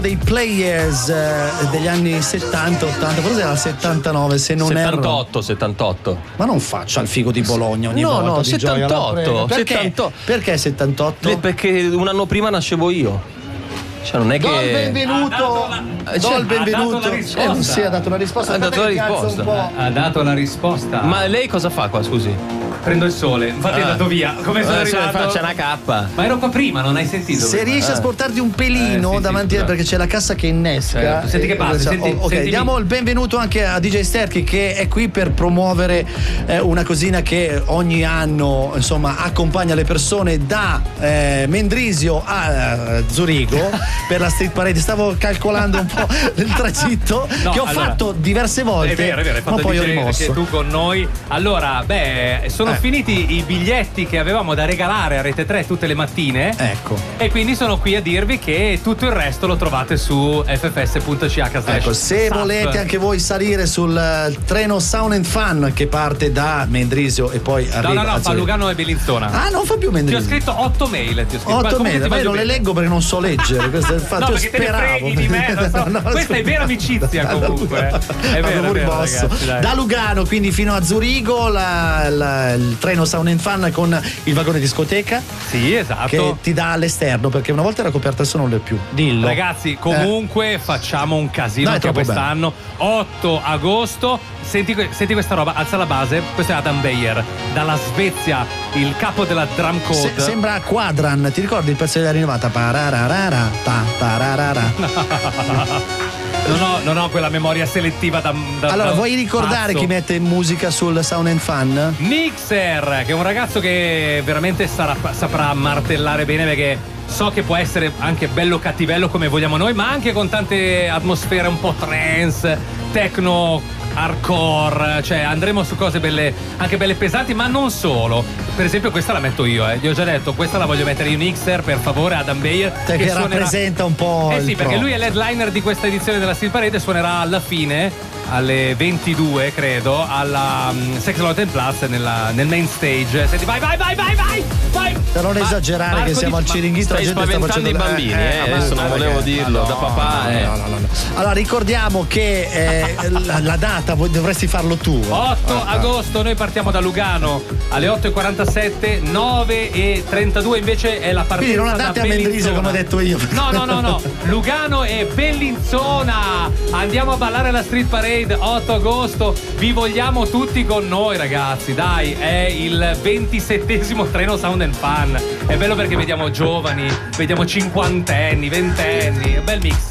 dei Players degli anni 70, 80, forse era 79 se non 78. Ma non faccia il figo di Bologna ogni volta. No, di 78. Gioia, perché 78? Perché un anno prima nascevo io. Cioè non è che do il benvenuto. Sì, ha dato la risposta. Ha dato la risposta. Ha dato la risposta. Ma lei cosa fa qua, scusi? Prendo il sole, infatti è andato via. Come sono arrivato? C'è una cappa. Ma ero qua prima, non hai sentito? Se riesci a sportarti un pelino sì, davanti sì, perché c'è la cassa che innesca. Senti che passa, ok, diamo il benvenuto anche a DJ Sterchi, che è qui per promuovere una cosina che ogni anno insomma accompagna le persone da Mendrisio a Zurigo per la Street Parade. Stavo calcolando un po' il tragitto che ho fatto diverse volte. È vero, hai fatto ma poi ho rimosso. Perché tu con noi. Allora, sono finiti i biglietti che avevamo da regalare a Rete 3 tutte le mattine. Ecco. E quindi sono qui a dirvi che tutto il resto lo trovate su ffs.ch. Ecco, se volete anche voi salire sul treno Sound and Fun che parte da Mendrisio e poi arriva No, fa Lugano e Bellinzona. Ah, non fa più Mendrisio. Ti ho scritto 8 mail. 8 mail, ma io non le leggo perché non so leggere. Questo è il fatto. No, perché te ne freghi di me. Questa è vera amicizia comunque. È vero, ragazzi, da Lugano quindi fino a Zurigo il treno Sound and Fun con il vagone discoteca. Sì, esatto. Che ti dà all'esterno perché una volta era coperta, adesso non le più. Dillo. Ragazzi, comunque facciamo un casino anche quest'anno. 8 agosto. Senti questa roba, alza la base. Questo è Adam Beyer dalla Svezia, il capo della drum code. Sembra Quadran, ti ricordi il pezzo della rinnovata? Pararara, Non ho quella memoria selettiva allora, vuoi ricordare chi mette musica sul Sound and Fun? Mixer, che è un ragazzo che veramente saprà martellare bene, perché so che può essere anche bello cattivello come vogliamo noi, ma anche con tante atmosfere un po' trance, techno, hardcore, cioè andremo su cose belle, anche belle pesanti, ma non solo. Per esempio questa la metto io, gli ho già detto, questa la voglio mettere in Mixer, per favore, Adam Beyer, che rappresenta un po' sì, perché lui è l'headliner di questa edizione della Steel Parade e suonerà alla fine alle 22 credo alla Sex Loten Plus nel main stage. Senti, vai. Per non esagerare che siamo al Ciringhito, stai spaventando i bambini, adesso non volevo dirlo, da papà. No. Allora ricordiamo che la data dovresti farlo tu. 8 agosto noi partiamo da Lugano alle 8:47, 9:32 invece è la partita. Quindi non andate a Mendrisio come ho detto io. No. Lugano e Bellinzona. Andiamo a ballare la Street Parade 8 agosto. Vi vogliamo tutti con noi, ragazzi. Dai, è il 27esimo treno Sound and Fun. È bello perché vediamo giovani, vediamo cinquantenni, ventenni. Bel mix.